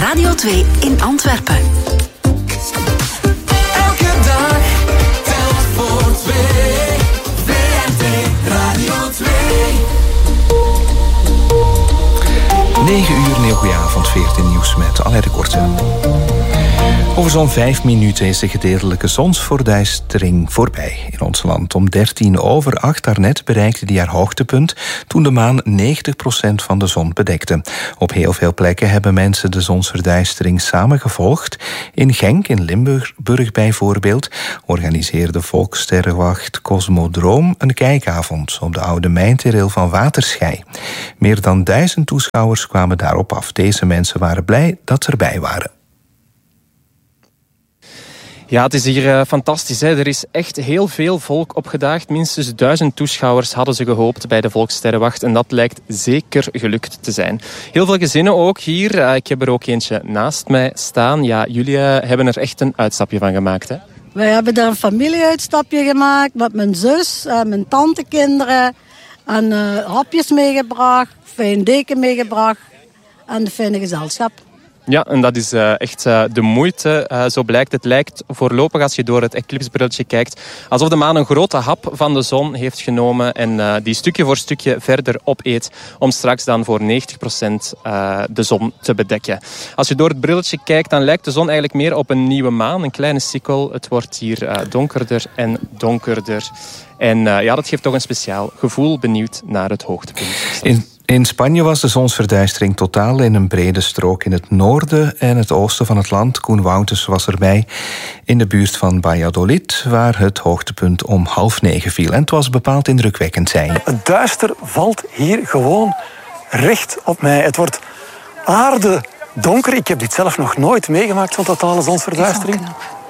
Radio 2 in Antwerpen. Elke dag telt voor twee. VRT Radio 2. 9 uur, heel goedenavond, 14 nieuws met Alain de Korte. Over zo'n 5 minuten is de gedeeltelijke zonsverduistering voorbij in ons land. Om 7:13 daarnet bereikte die haar hoogtepunt toen de maan 90% van de zon bedekte. Op heel veel plekken hebben mensen de zonsverduistering samengevolgd. In Genk, in Limburg bijvoorbeeld, organiseerde Volkssterrenwacht Cosmodroom een kijkavond op de oude mijnterrein van Waterschei. Meer dan 1000 toeschouwers kwamen daarop af. Deze mensen waren blij dat ze erbij waren. Ja, het is hier fantastisch. Hè? Er is echt heel veel volk opgedaagd. Minstens 1000 toeschouwers hadden ze gehoopt bij de Volkssterrenwacht. En dat lijkt zeker gelukt te zijn. Heel veel gezinnen ook hier. Ik heb er ook eentje naast mij staan. Ja, jullie hebben er echt een uitstapje van gemaakt, hè? Wij hebben er een familieuitstapje gemaakt met mijn zus en mijn tantekinderen. En hapjes meegebracht, fijn deken meegebracht en een fijne gezelschap. Ja, en dat is echt de moeite. Zo blijkt het. Lijkt voorlopig, als je door het eclipsbrilletje kijkt, alsof de maan een grote hap van de zon heeft genomen en die stukje voor stukje verder opeet om straks dan voor 90% de zon te bedekken. Als je door het brilletje kijkt, dan lijkt de zon eigenlijk meer op een nieuwe maan, een kleine sikkel. Het wordt hier donkerder en donkerder. En ja, dat geeft toch een speciaal gevoel. Benieuwd naar het hoogtepunt. In Spanje was de zonsverduistering totaal in een brede strook in het noorden en het oosten van het land. Koen Wouters was erbij in de buurt van Valladolid, waar het hoogtepunt om 8:30 viel. En het was bepaald indrukwekkend, zei hij. Het duister valt hier gewoon recht op mij. Het wordt aarde donker. Ik heb dit zelf nog nooit meegemaakt, van totale zonsverduistering.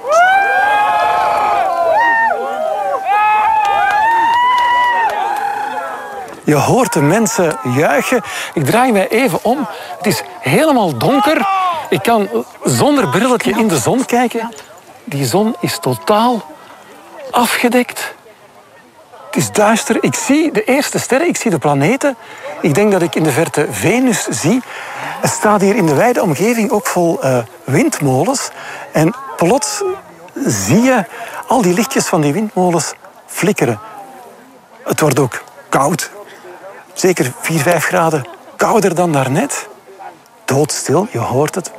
Je hoort de mensen juichen. Ik draai mij even om. Het is helemaal donker. Ik kan zonder brilletje in de zon kijken. Die zon is totaal afgedekt. Het is duister. Ik zie de eerste sterren, ik zie de planeten. Ik denk dat ik in de verte Venus zie. Het staat hier in de wijde omgeving ook vol windmolens. En plots zie je al die lichtjes van die windmolens flikkeren. Het wordt ook koud. Zeker 4-5 graden kouder dan daarnet. Doodstil, je hoort het.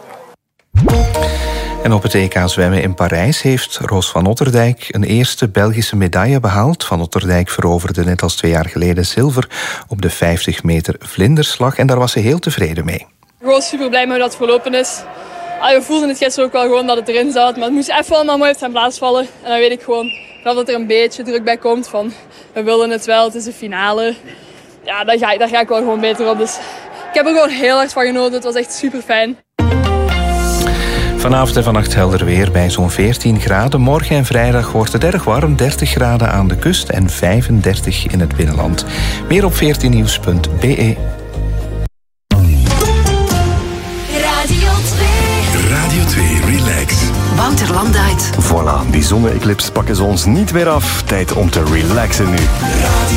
En op het EK zwemmen in Parijs heeft Roos van Otterdijk een eerste Belgische medaille behaald. Van Otterdijk veroverde net als 2 jaar geleden zilver op de 50 meter vlinderslag. En daar was ze heel tevreden mee. Gewoon super blij met hoe dat verlopen is. We voelden het gisteren ook wel gewoon dat het erin zat. Maar het moest even allemaal mooi op zijn plaats vallen. En dan weet ik gewoon dat er een beetje druk bij komt. Van, we willen het wel, het is een finale. Ja, daar ga ik wel gewoon beter op. Dus ik heb er gewoon heel erg van genoten. Het was echt super fijn. Vanavond en vannacht helder weer bij zo'n 14 graden. Morgen en vrijdag wordt het erg warm. 30 graden aan de kust en 35 in het binnenland. Meer op 14nieuws.be. Radio 2 Relax. Wouter Landuyt. Voilà, die zonne-eclipse pakken ze ons niet meer af. Tijd om te relaxen nu.